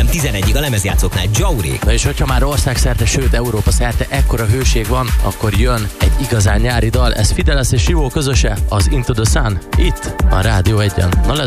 11-ig a lemezjátszóknál. Djauri. Na és hogyha már országszerte, sőt Európa szerte ekkora hőség van, akkor jön egy igazán nyári dal. Ez Fideles és Ivó közöse, az Into the Sun, itt a Rádió 1-en. Na let's